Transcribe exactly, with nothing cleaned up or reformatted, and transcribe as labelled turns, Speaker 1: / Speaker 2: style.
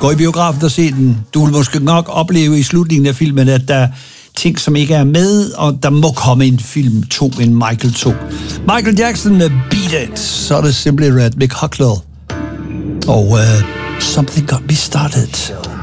Speaker 1: Gå i biografen og se den. Du vil måske nok opleve i slutningen af filmen, at der er ting, som ikke er med, og der må komme en film to, en Michael to. Michael Jackson med Beat It, så er det Simply Red, Mick Hucknall. Og uh, Something Got Me Started.